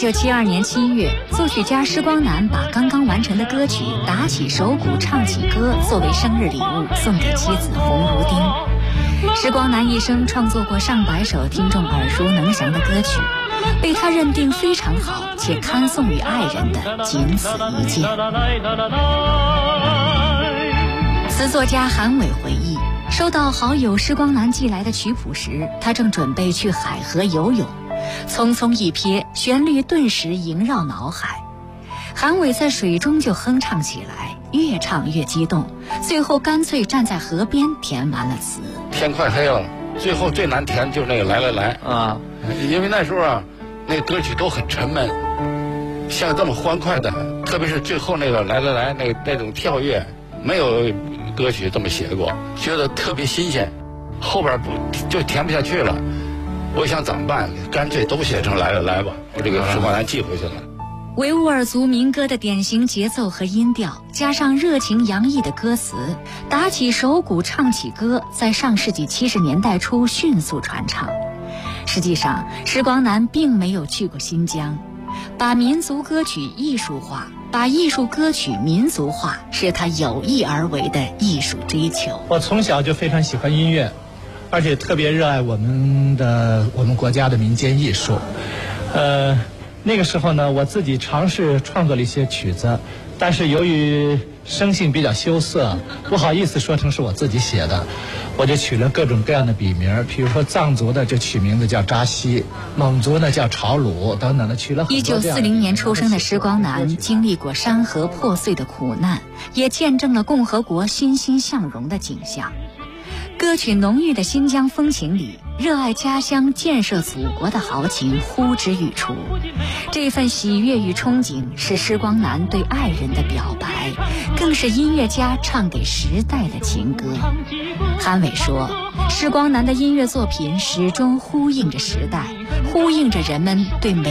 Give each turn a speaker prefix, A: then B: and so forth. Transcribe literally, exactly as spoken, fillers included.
A: 一九七二年七月，作曲家施光南把刚刚完成的歌曲《打起手鼓唱起歌》作为生日礼物送给妻子洪如丁。施光南一生创作过上百首听众耳熟能详的歌曲，被他认定非常好且堪送与爱人的仅此一件。词作家韩伟回忆，收到好友施光南寄来的曲谱时，他正准备去海河游泳，匆匆一瞥，旋律顿时萦绕脑海。韩伟在水中就哼唱起来，越唱越激动，最后干脆站在河边填完了词。
B: 天快黑了，最后最难填就是那个来来来啊，因为那时候啊，那个歌曲都很沉闷，像这么欢快的，特别是最后那个来来来那个那种跳跃，没有歌曲这么写过，觉得特别新鲜。后边不就填不下去了，我想怎么办？干脆都写成来来来吧，我这个施光南寄回去了。
A: 维吾尔族民歌的典型节奏和音调，加上热情洋溢的歌词，打起手鼓唱起歌，在上世纪七十年代初迅速传唱。实际上，施光南并没有去过新疆，把民族歌曲艺术化，把艺术歌曲民族化，是他有意而为的艺术追求。
C: 我从小就非常喜欢音乐，而且特别热爱我们的我们国家的民间艺术。呃。那个时候呢，我自己尝试创作了一些曲子，但是由于声性比较羞涩，不好意思说成是我自己写的，我就取了各种各样的笔名，比如说藏族的就取名字叫扎西，蒙族呢叫朝鲁等等的，取了很多。
A: 一九四零年出生的施光南经历过山河破碎的苦难，也见证了共和国欣欣向荣的景象。歌曲浓郁的新疆风情里，热爱家乡、建设祖国的豪情呼之欲出。这份喜悦与憧憬是施光南对爱人的表白，更是音乐家唱给时代的情歌。韩伟说，施光南的音乐作品始终呼应着时代，呼应着人们对美